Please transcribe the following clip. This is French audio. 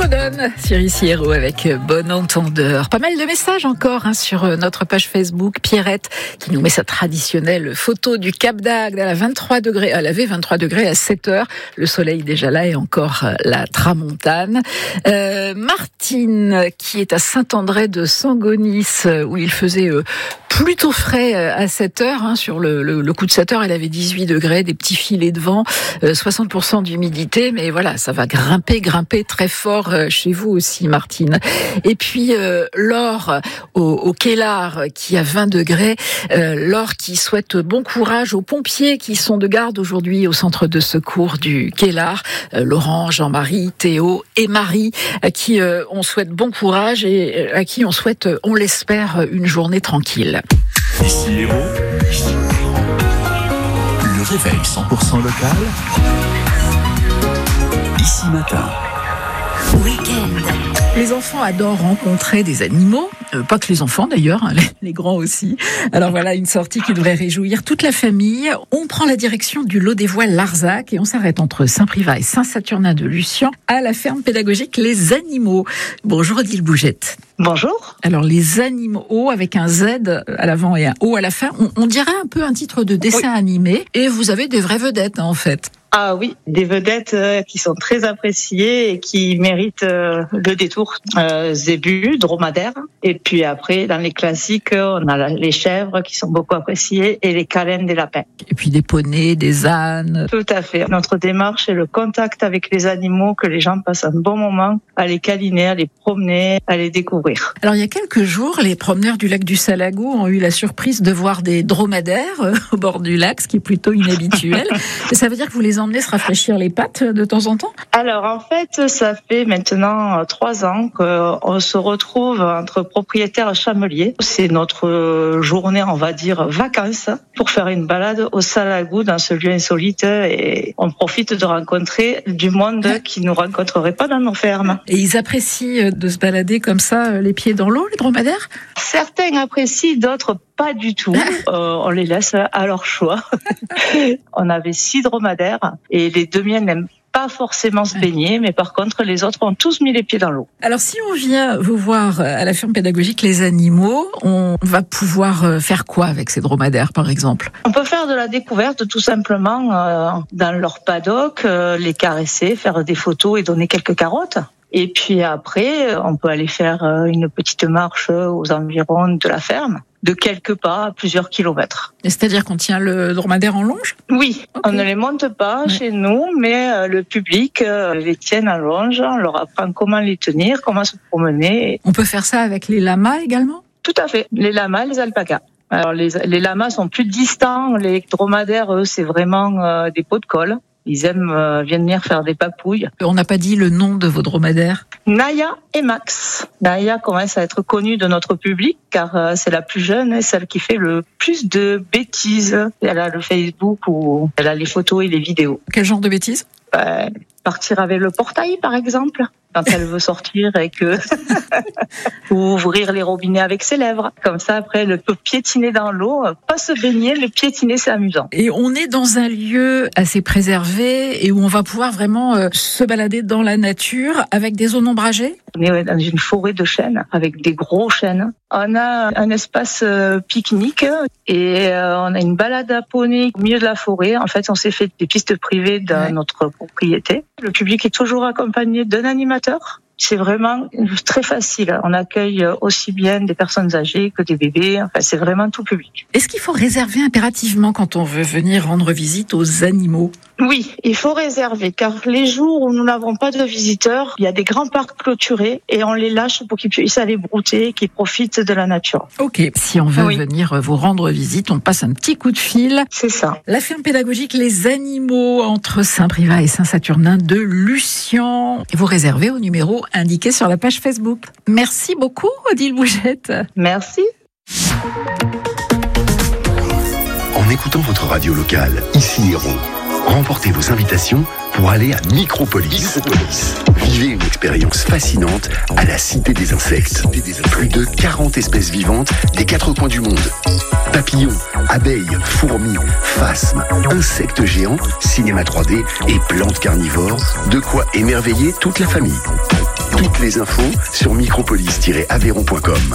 Fredonne sur Ici Héros avec Bon Entendeur. Pas mal de messages encore sur notre page Facebook. Pierrette qui nous met sa traditionnelle photo du Cap d'Agde à la 23 degrés. Elle avait 23 degrés à 7 heures. Le soleil déjà là et encore la tramontane. Martine qui est à Saint-André de Sangonis où il faisait plutôt frais à 7 heures. Sur le coup de 7 heures, elle avait 18 degrés, des petits filets de vent, 60% d'humidité. Mais voilà, ça va grimper très fort chez vous aussi, Martine. Et puis Laure au Kellar qui a 20 degrés. Laure qui souhaite bon courage aux pompiers qui sont de garde aujourd'hui au centre de secours du Kellar. Laurent, Jean-Marie, Théo et Marie à qui on souhaite bon courage et à qui on souhaite, on l'espère, une journée tranquille. Ici Héros, le réveil 100% local. Ici Matin. Week-end. Les enfants adorent rencontrer des animaux, pas que les enfants d'ailleurs, les grands aussi. Alors voilà, une sortie qui devrait réjouir toute la famille. On prend la direction du Lot des Voiles Larzac et on s'arrête entre Saint-Privat et Saint-Saturnin de Lucien à la ferme pédagogique Les Animaux. Bonjour Odile Bougette. Bonjour. Alors les animaux avec un Z à l'avant et un O à la fin, on dirait un peu un titre de dessin animé et vous avez des vraies vedettes en fait. Ah oui, des vedettes qui sont très appréciées et qui méritent le détour. Zébus, dromadaires. Et puis après, dans les classiques, on a les chèvres qui sont beaucoup appréciées et les câlins des lapins. Et puis des poneys, des ânes. Tout à fait. Notre démarche est le contact avec les animaux, que les gens passent un bon moment à les câliner, à les promener, à les découvrir. Alors il y a quelques jours, les promeneurs du lac du Salagou ont eu la surprise de voir des dromadaires au bord du lac, ce qui est plutôt inhabituel. Ça veut dire que vous les emmenez se rafraîchir les pattes de temps en temps ? Alors en fait, ça fait maintenant 3 ans qu'on se retrouve entre propriétaires chameliers. C'est notre journée, on va dire, vacances, pour faire une balade au Salagou dans ce lieu insolite et on profite de rencontrer du monde qui ne nous rencontrerait pas dans nos fermes. Et ils apprécient de se balader comme ça, les pieds dans l'eau, les dromadaires ? Certains apprécient, d'autres pas du tout. On les laisse à leur choix. On avait 6 dromadaires et les 2 miens n'aiment pas forcément se baigner, mais par contre, les autres ont tous mis les pieds dans l'eau. Alors, si on vient vous voir à la ferme pédagogique Les Animaux, on va pouvoir faire quoi avec ces dromadaires, par exemple ? On peut faire de la découverte, tout simplement, dans leur paddock, les caresser, faire des photos et donner quelques carottes. Et puis après, on peut aller faire une petite marche aux environs de la ferme, de quelques pas à plusieurs kilomètres. Et c'est-à-dire qu'on tient le dromadaire en longe ? Oui, okay. On ne les monte pas chez nous, mais le public les tient en longe, on leur apprend comment les tenir, comment se promener. On peut faire ça avec les lamas également ? Tout à fait, les lamas, les alpacas. Alors les lamas sont plus distants, les dromadaires, eux, c'est vraiment des pots de colle. Ils aiment venir faire des papouilles. On n'a pas dit le nom de vos dromadaires ? Naya et Max. Naya commence à être connue de notre public car c'est la plus jeune et celle qui fait le plus de bêtises. Elle a le Facebook où elle a les photos et les vidéos. Quel genre de bêtises ? Partir avec le portail, par exemple, quand elle veut sortir et que ou ouvrir les robinets avec ses lèvres. Comme ça, après, elle peut piétiner dans l'eau, pas se baigner, mais piétiner, c'est amusant. Et on est dans un lieu assez préservé et où on va pouvoir vraiment se balader dans la nature avec des zones ombragées. On est dans une forêt de chênes avec des gros chênes. On a un espace pique-nique et on a une balade à poney au milieu de la forêt. En fait, on s'est fait des pistes privées dans notre propriété. Le public est toujours accompagné d'un animateur. C'est vraiment très facile. On accueille aussi bien des personnes âgées que des bébés. Enfin, c'est vraiment tout public. Est-ce qu'il faut réserver impérativement quand on veut venir rendre visite aux animaux ? Oui, il faut réserver car les jours où nous n'avons pas de visiteurs, il y a des grands parcs clôturés et on les lâche pour qu'ils puissent aller brouter, qu'ils profitent de la nature. Ok, si on veut venir vous rendre visite, on passe un petit coup de fil. C'est ça. La ferme pédagogique Les Animaux entre Saint-Privat et Saint-Saturnin de Lucien. Vous réservez au numéro indiqué sur la page Facebook. Merci beaucoup Odile Bougette. Merci. En écoutant votre radio locale, Ici Héros, remportez vos invitations pour aller à Micropolis. Vivez une expérience fascinante à la Cité des Insectes. Plus de 40 espèces vivantes des 4 coins du monde. Papillons, abeilles, fourmis, phasmes, insectes géants, cinéma 3D et plantes carnivores. De quoi émerveiller toute la famille. Toutes les infos sur micropolis-aveyron.com.